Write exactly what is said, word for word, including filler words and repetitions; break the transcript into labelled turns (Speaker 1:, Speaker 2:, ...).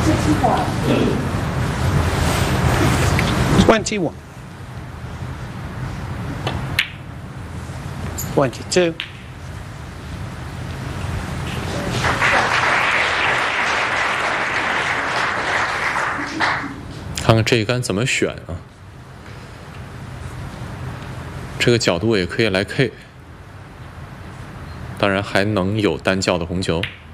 Speaker 1: Twenty-one. Twenty-two.
Speaker 2: 看看这一杆怎么选啊？这个角度也可以来 K， 当然还能有单叫的红球。